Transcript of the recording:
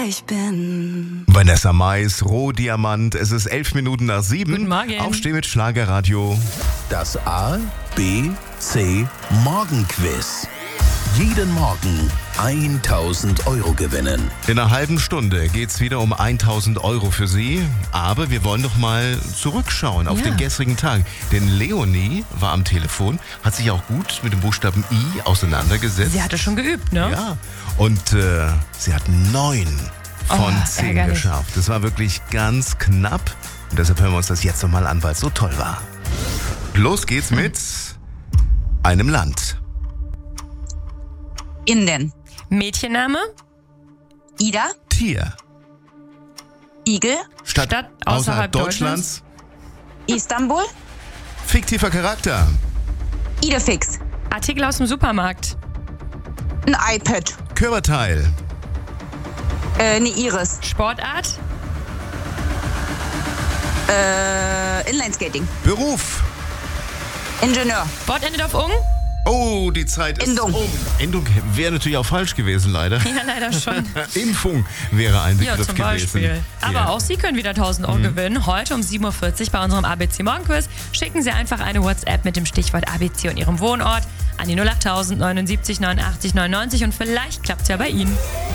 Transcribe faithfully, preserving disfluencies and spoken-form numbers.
Ich bin Vanessa Mais, Rohdiamant. Es ist elf Minuten nach sieben. Guten Morgen. Aufstehen mit Schlagerradio. Das A, B, C Morgenquiz. Jeden Morgen tausend Euro gewinnen. In einer halben Stunde geht's wieder um tausend Euro für Sie. Aber wir wollen doch mal zurückschauen auf Ja. den gestrigen Tag. Denn Leonie war am Telefon, hat sich auch gut mit dem Buchstaben I auseinandergesetzt. Sie hatte schon geübt, ne? Ja, und äh, sie hat neun von Oh, zehn ärgerlich. geschafft. Das war wirklich ganz knapp. Und deshalb hören wir uns das jetzt nochmal an, weil es so toll war. Los geht's mit einem Land. Indien. Mädchenname, Ida. Tier. Igel. Stadt, Stadt außerhalb außerhalb Deutschlands. Istanbul. Fiktiver Charakter. Idefix. Artikel aus dem Supermarkt, Ein iPad. Körperteil. Äh, eine Iris. Sportart, Äh, Inlineskating. Beruf. Ingenieur. Wort endet auf ung? Oh, die Zeit ist Endung. um. Endung wäre natürlich auch falsch gewesen, leider. Ja, leider schon. Impfung wäre ein Ja, Begriff zum gewesen. Beispiel. Aber Ja. auch Sie können wieder tausend Euro gewinnen. Heute um sieben Uhr vierzig bei unserem A B C Morgenquiz. Schicken Sie einfach eine WhatsApp mit dem Stichwort A B C und Ihrem Wohnort an die null acht tausend neunundsiebzig neunundachtzig neunundneunzig und vielleicht klappt es ja bei Ihnen.